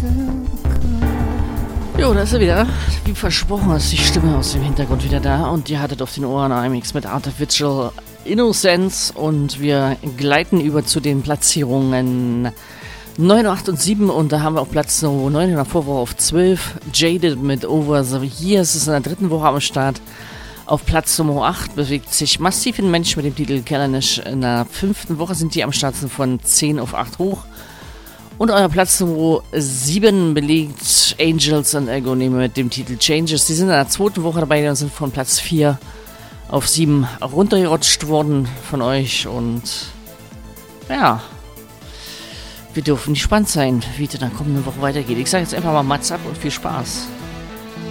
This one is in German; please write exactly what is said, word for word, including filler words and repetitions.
Jo, da ist er wieder. Wie versprochen ist die Stimme aus dem Hintergrund wieder da. Und ihr hattet auf den Ohren I M X mit Artificial Innocence. Und wir gleiten über zu den Platzierungen neun, acht und sieben. Und da haben wir auf Platz neun in der Vorwoche auf zwölf. Jaded mit Over the Years ist in der dritten Woche am Start. Auf Platz Nummer acht bewegt sich Massiv ein Mensch mit dem Titel Callanish. In der fünften Woche sind die am Start von zehn auf acht hoch. Und euer Platz Nummer sieben belegt Angels and Agony mit dem Titel Changes. Die sind in der zweiten Woche dabei und sind von Platz vier auf sieben runtergerutscht worden von euch. Und ja, wir dürfen gespannt sein, wie es in der kommenden Woche weitergeht. Ich sage jetzt einfach mal Mats ab und viel Spaß.